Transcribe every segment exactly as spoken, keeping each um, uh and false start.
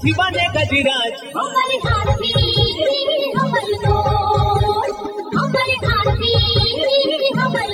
शिवाने गजराज हमारे हाथी हमारे दो हमारे हाथी हमारे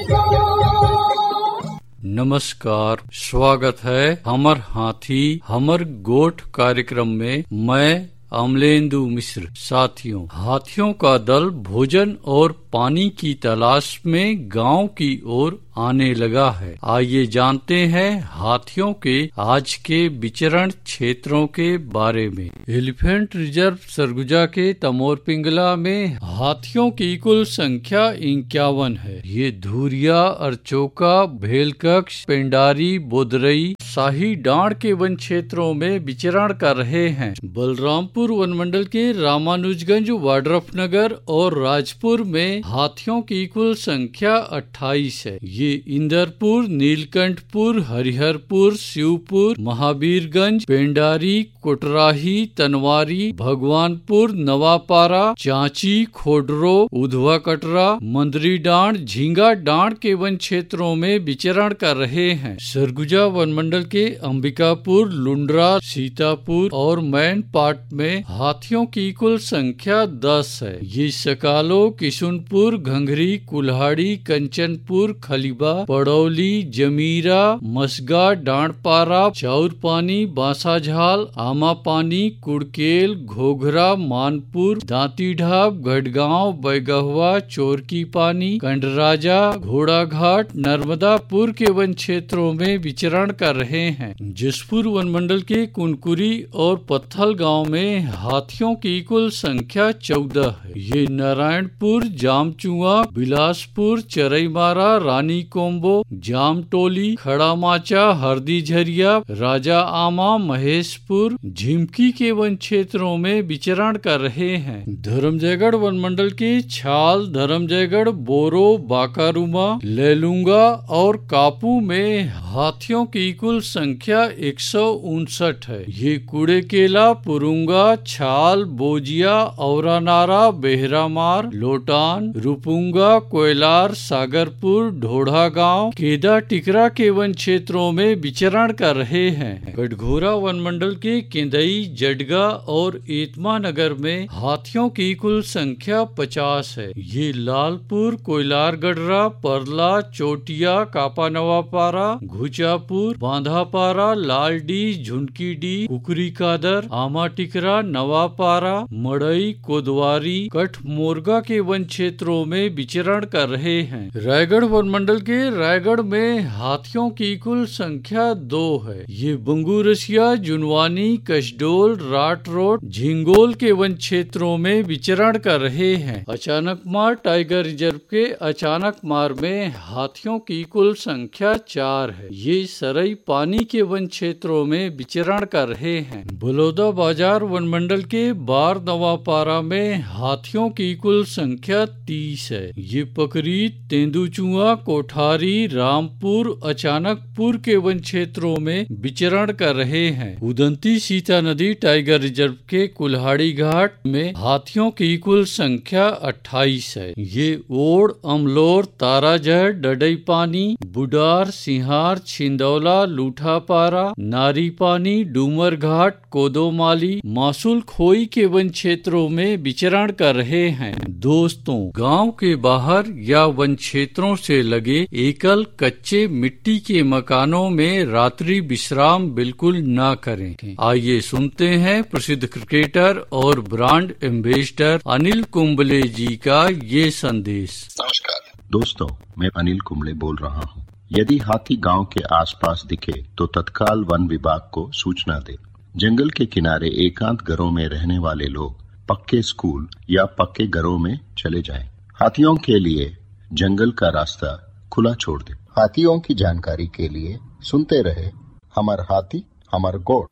दो। नमस्कार, स्वागत है हमर हाथी हमर गोठ कार्यक्रम में। मैं अमलेंदु मिश्र। साथियों, हाथियों का दल भोजन और पानी की तलाश में गांव की ओर आने लगा है। आइए जानते हैं हाथियों के आज के विचरण क्षेत्रों के बारे में। एलिफेंट रिजर्व सरगुजा के तमोर पिंगला में हाथियों की कुल संख्या इक्यावन है। ये धुरिया, अरचोका, भेलकक्ष, पेंडारी, बोदरई, शाही डांड के वन क्षेत्रों में विचरण कर रहे हैं। बलरामपुर वनमंडल के रामानुजगंज, वाड्रफनगर और राजपुर में हाथियों की कुल संख्या अट्ठाईस है। ये इंदरपुर, नीलकंठपुर, हरिहरपुर, शिवपुर, महावीरगंज, पेंडारी, कोटराही, तनवारी, भगवानपुर, नवापारा, चांची, खोडरो, उधवा कटरा, मंदरी डांड, झींगा डांड के वन क्षेत्रों में विचरण कर रहे हैं। सरगुजा वनमंडल के अंबिकापुर, लुंड्रा, सीतापुर और मैन पाट में हाथियों की कुल संख्या दस है। ये सकालो, किशुनपुर, घंघरी, कुल्हाड़ी, कंचनपुर, खलीबा, पड़ौली, जमीरा, मसगा, डांडपारा, चाउरपानी, बांसाझाल, आमापानी, कुड़केल, घोघरा, मानपुर, दांतीढाब, गढ़गांव, बैगहवा, चोरकी पानी, कंडराजा, घोड़ाघाट, नर्मदापुर के वन क्षेत्रों में विचरण कर रहे हैं। जसपुर वनमंडल के कुनकुरी और पत्थल गांव में हाथियों की कुल संख्या चौदह है। ये नारायणपुर, जामचुआ, बिलासपुर, चरईमारा, रानी कोम्बो, जामटोली, खड़ामाचा, हरदी झरिया, राजा आमा, महेशपुर, झिमकी के वन क्षेत्रों में विचरण कर रहे हैं। धर्मजयगढ़ वनमंडल के छाल, धर्मजयगढ़, बोरो, बाकारुमा, लेलुंगा और कापू में हाथियों की कुल संख्या एक सौ उनसठ है। ये कुड़ेकेला, पुरुंगा, छाल, बोजिया, औरानारा, बेहरामार, लोटान, रुपुंगा, कोयलार, सागरपुर, ढोढ़ा गांव, केदा टिकरा के वन क्षेत्रों में विचरण कर रहे हैं। गढ़घोरा वनमंडल के केंदई, जडगा और एतमा नगर में हाथियों की कुल संख्या पचास है। ये लालपुर, कोयलार गढ़रा, परला, चोटिया, कापा नवापारा, घुचापुर, बांधापारा, लालडी, झुनकीडी, कुकरी कादर, आमा टिकरा, नवापारा, मड़ई, कोदवारी, कठ मोरगा के वन क्षेत्रों में विचरण कर रहे हैं। रायगढ़ वनमंडल के रायगढ़ में हाथियों की कुल संख्या दो है। ये बंगूरसिया, जुनवानी, कसडोल, राट रोड, झिंगोल के वन क्षेत्रों में विचरण कर रहे हैं। अचानकमार टाइगर रिजर्व के अचानकमार में हाथियों की कुल संख्या चार है। ये सरई पानी के वन क्षेत्रों में विचरण कर रहे हैं। बलौदा बाजार वनमंडल के बार नवापारा में हाथियों की कुल संख्या तीस है। ये पकरी, तेंदुचुआ, कोठारी, रामपुर, अचानकपुर के वन क्षेत्रों में विचरण कर रहे हैं। उदंती सीता नदी टाइगर रिजर्व के कुल्हाड़ी घाट में हाथियों की कुल संख्या अट्ठाईस है। ये ओड़, अमलोर, ताराजहर, डडई पानी, बुडार, सिंहार, छिंदौला, लूठापारा, नारी पानी, डूमर घाट, कोदोमाली, मासूल खोई के वन क्षेत्रों में विचरण कर रहे हैं। दोस्तों, गांव के बाहर या वन क्षेत्रों से लगे एकल कच्चे मिट्टी के मकानों में रात्रि विश्राम बिल्कुल न करें। आइए सुनते हैं प्रसिद्ध क्रिकेटर और ब्रांड एम्बेसडर अनिल कुंबले जी का ये संदेश। नमस्कार दोस्तों, मैं अनिल कुंबले बोल रहा हूँ। यदि हाथी गांव के आसपास दिखे तो तत्काल वन विभाग को सूचना दे। जंगल के किनारे एकांत घरों में रहने वाले लोग पक्के स्कूल या पक्के घरों में चले जाएं। हाथियों के लिए जंगल का रास्ता खुला छोड़ दे। हाथियों की जानकारी के लिए सुनते रहे हमार हाथी हमार गोठ।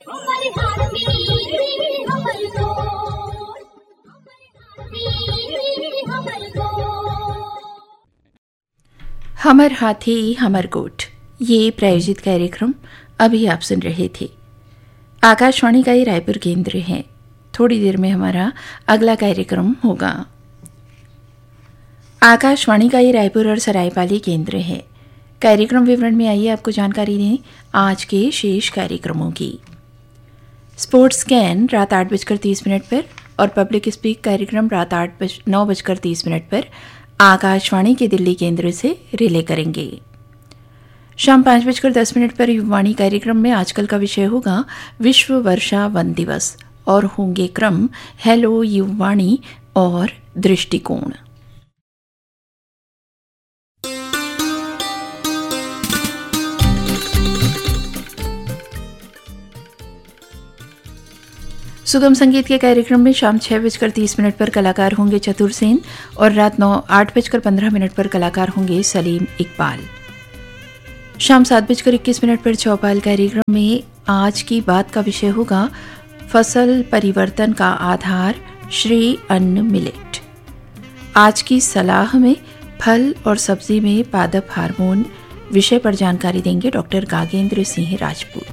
हमर हाथी हमर गोठ, ये प्रायोजित कार्यक्रम अभी आप सुन रहे थे। आकाशवाणी का ये रायपुर केंद्र है। थोड़ी देर में हमारा अगला कार्यक्रम होगा। आकाशवाणी का ये रायपुर और सरायपाली केंद्र है। कार्यक्रम विवरण में आइए आपको जानकारी दें आज के शेष कार्यक्रमों की। स्पोर्ट्स स्कैन रात आठ बजकर तीस मिनट पर और पब्लिक स्पीक कार्यक्रम रात आठ बज नौ बजकर तीस मिनट पर आकाशवाणी के दिल्ली केंद्र से रिले करेंगे। शाम पाँच बजकर दस मिनट पर युवाणी कार्यक्रम में आजकल का विषय होगा विश्व वर्षा वन दिवस और होंगे क्रम हेलो युवाणी और दृष्टिकोण। सुगम संगीत के कार्यक्रम में शाम छह बजकर तीस मिनट पर कलाकार होंगे चतुर सेन और रात नौ आठ बजकर पंद्रह मिनट पर कलाकार होंगे सलीम इकबाल। शाम सात बजकर इक्कीस मिनट पर चौपाल कार्यक्रम में आज की बात का विषय होगा फसल परिवर्तन का आधार श्री अन्न मिलेट। आज की सलाह में फल और सब्जी में पादप हार्मोन विषय पर जानकारी देंगे डॉक्टर गागेंद्र सिंह राजपूत।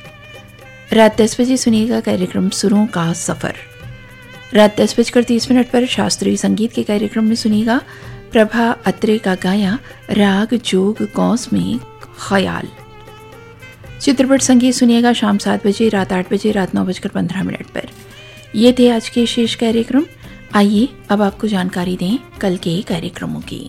रात दस बजे सुनिएगा कार्यक्रम सुरों का सफर। रात दस बजकर तीस मिनट पर शास्त्रीय संगीत के कार्यक्रम में सुनिएगा प्रभा अत्रे का गाया राग जोग कौस में ख्याल। चित्रपट संगीत सुनिएगा शाम सात बजे, रात आठ बजे, रात नौ बजकर पंद्रह मिनट पर। ये थे आज के शेष कार्यक्रम। आइए अब आपको जानकारी दें कल के कार्यक्रमों की।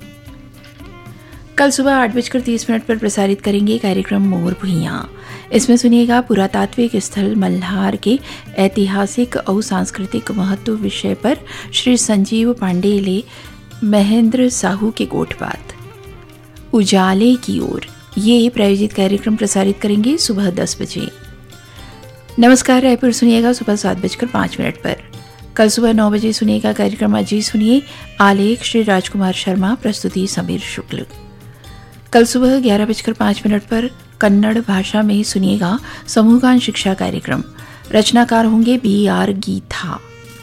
कल सुबह आठ बजकर तीस मिनट पर प्रसारित करेंगे कार्यक्रम मोर भुइयां। इसमें सुनिएगा पुरातात्विक स्थल मल्हार के ऐतिहासिक और सांस्कृतिक महत्व विषय पर श्री संजीव पांडे ले महेंद्र साहू के गोठबात। उजाले की ओर ये प्रायोजित कार्यक्रम प्रसारित करेंगे सुबह दस बजे। नमस्कार रायपुर सुनिएगा सुबह सात बजकर पाँच मिनट पर। कल सुबह नौ बजे सुनिएगा कार्यक्रम अजी सुनिए आलेख श्री राजकुमार शर्मा, प्रस्तुति समीर शुक्ल। कल सुबह ग्यारह बजकर पाँच मिनट पर कन्नड़ भाषा में सुनिएगा समूहगान शिक्षा कार्यक्रम। रचनाकार होंगे बी आर गीता।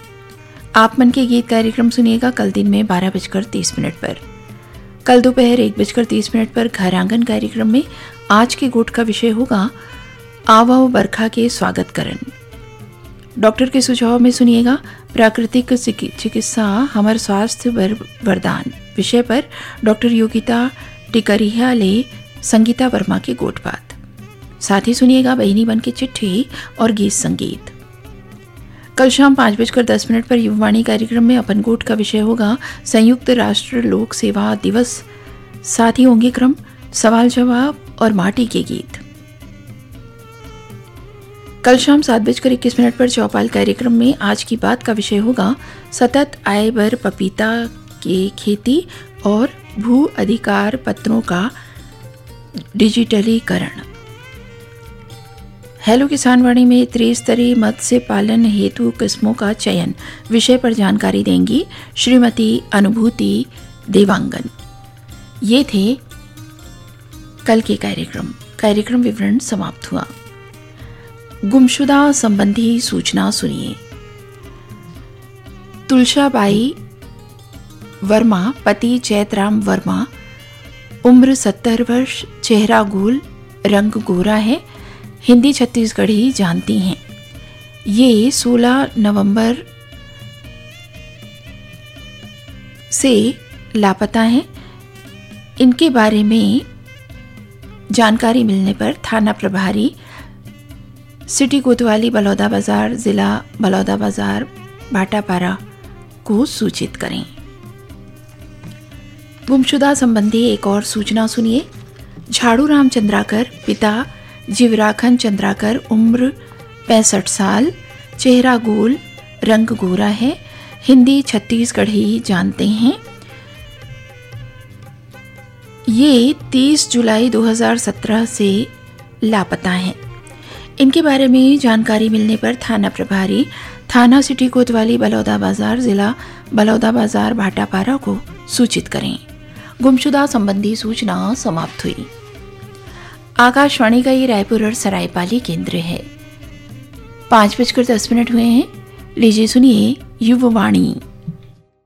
आप मन के गीत कार्यक्रम सुनिएगा कल दिन में बारह बजकर तीस मिनट पर। कल दोपहर एक बजकर तीस मिनट पर घर आंगन कार्यक्रम में आज के गोट का विषय होगा आवो बरखा के स्वागत करन। डॉक्टर के सुझाव में सुनिएगा प्राकृतिक चिकित्सा हमार स्वास्थ्य वरदान विषय पर डॉक्टर योगिता टिकरिया ले संगीता वर्मा के गोठबात। साथ ही सुनिएगा बहिनी बन की चिट्ठी और गीत संगीत। कल शाम पाँच बजकर दस मिनट पर युवाणी कार्यक्रम में अपन गोठ का विषय होगा संयुक्त राष्ट्र लोक सेवा दिवस। साथ ही होंगे क्रम सवाल जवाब और माटी के गीत। कल शाम सात बजकर इक्कीस मिनट पर चौपाल कार्यक्रम में आज की बात का विषय होगा सतत आय बर पपीता के खेती और भू अधिकार पत्रों का डिजिटलीकरण। हेलो किसान वाणी में त्रिस्तरीय मत्स्य पालन हेतु किस्मों का चयन विषय पर जानकारी देंगी श्रीमती अनुभूति देवांगन। ये थे कल के कार्यक्रम। कार्यक्रम विवरण समाप्त हुआ। गुमशुदा संबंधी सूचना सुनिए। तुलसाबाई वर्मा पति चैतराम वर्मा, उम्र सत्तर वर्ष, चेहरा गोल, रंग गोरा है, हिंदी छत्तीसगढ़ी जानती हैं। ये सोलह नवंबर से लापता हैं। इनके बारे में जानकारी मिलने पर थाना प्रभारी सिटी कोतवाली बलौदाबाजार जिला बलौदाबाजार भाटापारा को सूचित करें। गुमशुदा संबंधी एक और सूचना सुनिए। झाड़ूराम चंद्राकर पिता जीवराखन चंद्राकर, उम्र पैंसठ साल, चेहरा गोल, रंग गोरा है, हिंदी छत्तीसगढ़ी जानते हैं। ये तीस जुलाई दो हज़ार सत्रह से लापता हैं। इनके बारे में जानकारी मिलने पर थाना प्रभारी थाना सिटी कोतवाली बलौदाबाजार जिला बलौदाबाजार भाटापारा को सूचित करें। गुमशुदा संबंधी सूचना समाप्त हुई। आकाशवाणी का ये रायपुर और सरायपाली केंद्र है। पाँच बजकर दस मिनट हुए हैं। लीजिए सुनिए युववाणी।